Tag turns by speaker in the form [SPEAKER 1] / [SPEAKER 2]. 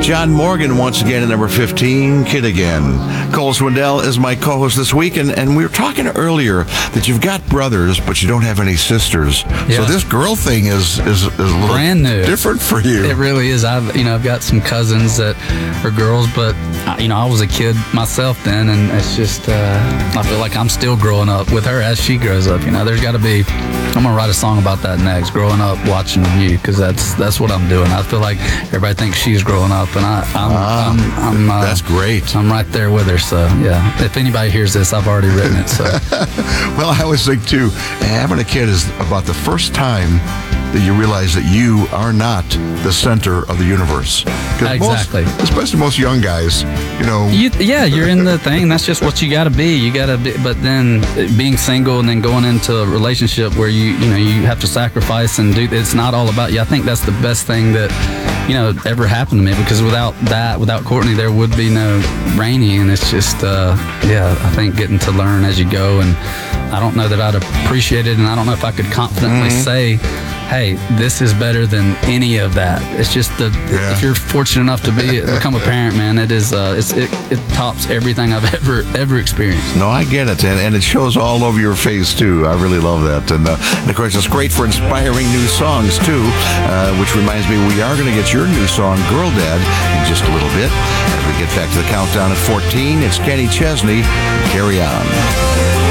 [SPEAKER 1] John Morgan once again at number 15, Kid Again. Cole Swindell is my co-host this week, and we were talking earlier that you've got brothers, but you don't have any sisters.
[SPEAKER 2] Yeah.
[SPEAKER 1] So this girl thing is a little
[SPEAKER 2] brand new,
[SPEAKER 1] different for you.
[SPEAKER 2] It really is. I've got some cousins that are girls, but I was a kid myself then, and it's just I feel like I'm still growing up with her as she grows up. There's got to be. I'm gonna write a song about that next. Growing up watching you, because that's what I'm doing. I feel like everybody thinks she's growing up, and I'm
[SPEAKER 1] that's great.
[SPEAKER 2] I'm right there with her. So yeah, if anybody hears this, I've already written it. So
[SPEAKER 1] well, I always think too, having a kid is about the first time that you realize that you are not the center of the universe.
[SPEAKER 2] Exactly.
[SPEAKER 1] Especially most young guys,
[SPEAKER 2] you're in the thing. That's just what you got to be. You got to be. But then being single and then going into a relationship where you have to sacrifice and do. It's not all about you. I think that's the best thing that ever happened to me, because without Courtney, there would be no Rainey. And it's just I think getting to learn as you go. And I don't know that I'd appreciate it, and I don't know if I could confidently say, hey, this is better than any of that. It's just if you're fortunate enough to become a parent, man, it is it tops everything I've ever experienced.
[SPEAKER 1] No, I get it, and it shows all over your face too. I really love that, and of course it's great for inspiring new songs too. Which reminds me, we are going to get your new song, "Girl Dad," in just a little bit. As we get back to the countdown at 14, it's Kenny Chesney. Carry On.